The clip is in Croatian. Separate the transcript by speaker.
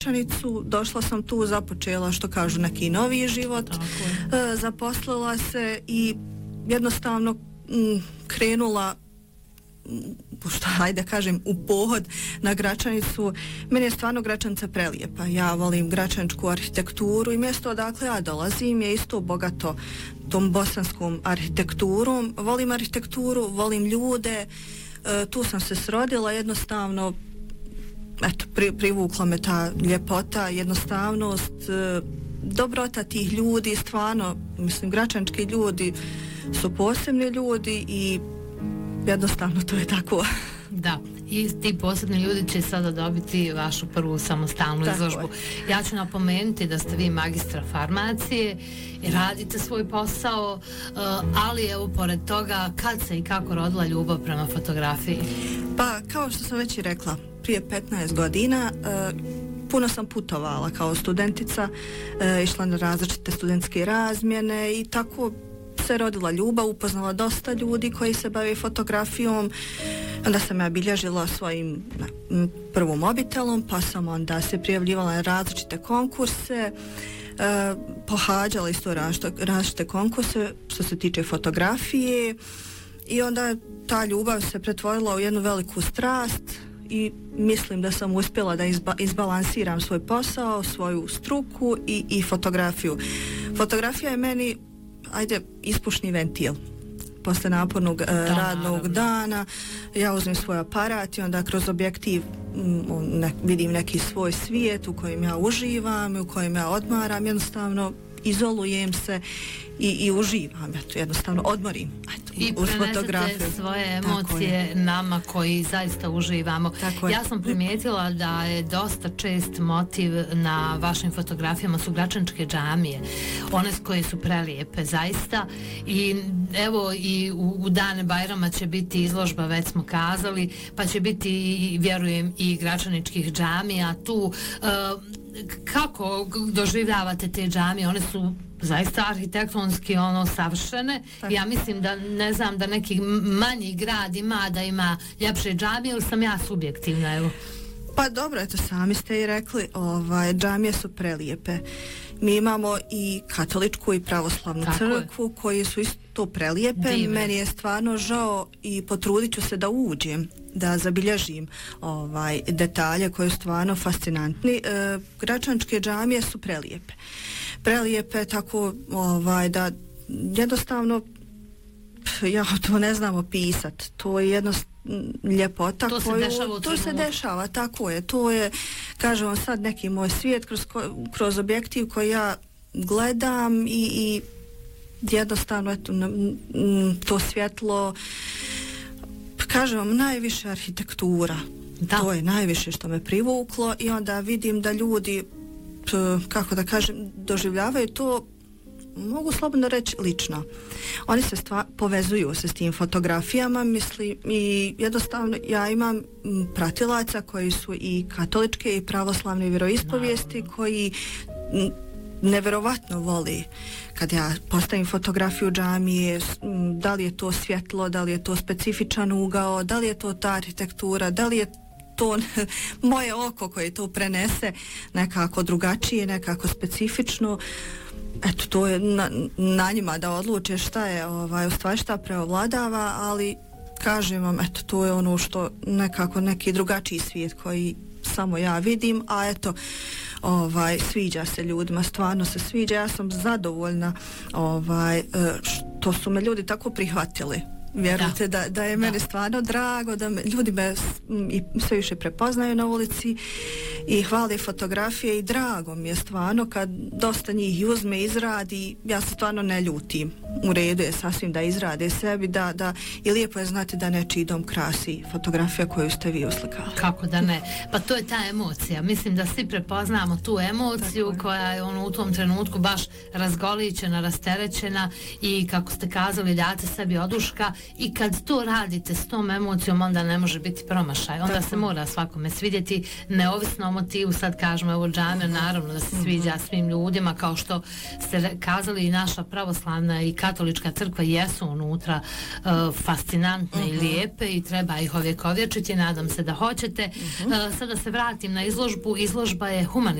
Speaker 1: Gračanicu, došla sam tu, započela što kažu neki novi život, zaposlila se i jednostavno krenula hajde kažem u pohod na Gračanicu. Meni je stvarno Gračanica prelijepa, ja volim gračaničku arhitekturu i mjesto odakle ja dolazim je isto bogato tom bosanskom arhitekturom, volim arhitekturu, volim ljude, tu sam se srodila, jednostavno eto, privukla me ta ljepota, jednostavnost, dobrota tih ljudi, stvarno, mislim, gračanički ljudi su posebni ljudi i jednostavno to je tako.
Speaker 2: Da, i ti posebni ljudi će sada dobiti vašu prvu samostalnu izložbu. Ja ću napomenuti da ste vi magistra farmacije i radite svoj posao, ali evo pored toga kad se i kako rodila ljubav prema fotografiji?
Speaker 1: Pa kao što sam već i rekla, prije 15 godina puno sam putovala kao studentica, išla na različite studentske razmjene i tako se rodila ljubav, upoznala dosta ljudi koji se bave fotografijom. Onda sam ja bilježila svojim prvom mobitelom, pa sam onda se prijavljivala na različite konkurse, pohađala isto različite konkurse što se tiče fotografije i onda ta ljubav se pretvorila u jednu veliku strast i mislim da sam uspjela da izbalansiram svoj posao, svoju struku i fotografiju. Fotografija je meni ispušni ventil. Posle napornog radnog dana ja uzmem svoj aparat i onda kroz objektiv vidim neki svoj svijet u kojem ja uživam, u kojem ja odmaram, jednostavno izolujem se i uživam, jednostavno odmorim.
Speaker 2: I prenesete svoje emocije nama koji zaista uživamo. Ja sam primijetila da je dosta čest motiv na vašim fotografijama su gračaničke džamije, one koje su prelijepe zaista i evo i u dane Bajrama će biti izložba, već smo kazali, pa će biti vjerujem i gračaničkih džamija tu. Kako doživljavate te džamije? One su zaista arhitektonski savršene. Ja mislim da ne znam da neki manji grad ima da ima ljepše džamije, ili sam ja subjektivna, evo?
Speaker 1: Pa dobro, eto sami ste i rekli, džamije su prelijepe. Mi imamo i katoličku i pravoslavnu crkvu koji su isto prelijepe. Meni je stvarno žao i potrudit ću se da uđem, da zabilježim detalje koji su stvarno fascinantni. Gračaničke džamije su prelijepe tako da jednostavno ja to ne znam opisat, to je jednostavno ljepota
Speaker 2: to
Speaker 1: se dešava, tako je, to je, kažem vam sad, neki moj svijet kroz objektiv koji ja gledam i jednostavno eto, to svjetlo, kažem vam, najviše arhitektura, to je najviše što me privuklo i onda vidim da ljudi, kako da kažem, doživljavaju to, mogu slobodno reći, lično. Oni se povezuju se s tim fotografijama, mislim, i jednostavno ja imam pratilaca koji su i katoličke i pravoslavne vjeroispovijesti koji neverovatno voli kad ja postavim fotografiju džamije, da li je to svjetlo, da li je to specifičan ugao, da li je to ta arhitektura, da li je to moje oko koje to prenese nekako drugačije, nekako specifično. Eto, to je na njima da odluče šta je u stvari šta preovladava, ali kažem vam, eto, to je ono što nekako neki drugačiji svijet koji samo ja vidim, a eto, sviđa se ljudima, stvarno se sviđa, ja sam zadovoljna što su me ljudi tako prihvatili. Vjerujte da je meni stvarno drago, da ljudi me sve više prepoznaju na ulici i hvale fotografije i drago mi je stvarno kad dosta njih uzme, izradi, ja se stvarno ne ljutim, u redu je sasvim da izrade sebi, da i lijepo je znati da nečiji dom krasi fotografija koju ste vi uslikali.
Speaker 2: Kako da ne, pa to je ta emocija, mislim da svi prepoznamo tu emociju koja je u tom trenutku baš razgolićena, rasterećena i kako ste kazali date sebi oduška. I kad to radite s tom emocijom, onda ne može biti promašaj. Onda se mora svakome svidjeti, neovisno o motivu, sad kažemo evo džamija, naravno da se sviđa svim ljudima, kao što ste kazali, i naša pravoslavna i katolička crkva jesu unutra fascinantne i lijepe i treba ih ovjekovječiti, nadam se da hoćete. Sada se vratim na izložbu. Izložba je humanitarna